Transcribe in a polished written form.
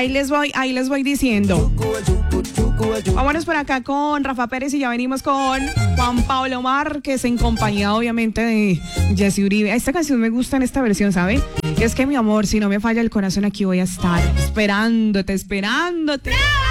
Ahí les voy diciendo. Vámonos por acá con Rafa Pérez y ya venimos con Juan Pablo Márquez en compañía obviamente de Jessy Uribe. Esta canción me gusta en esta versión, ¿sabe? Es que mi amor, si no me falla el corazón aquí voy a estar esperándote.